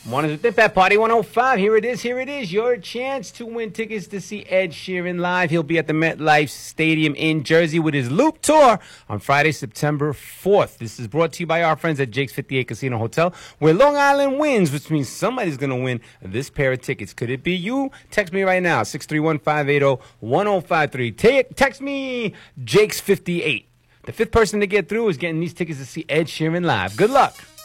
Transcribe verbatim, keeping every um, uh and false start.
Mornings with Dip at Party one oh five. Here it is, here it is. Your chance to win tickets to see Ed Sheeran live. He'll be at the MetLife Stadium in Jersey with his Loop Tour on Friday, September fourth. This is brought to you by our friends at Jake's fifty-eight Casino Hotel, where Long Island wins, which means somebody's going to win this pair of tickets. Could it be you? Text me right now, six three one, five eight zero, one zero five three. Text me Jake's fifty-eight. The fifth person to get through is getting these tickets to see Ed Sheeran live. Good luck.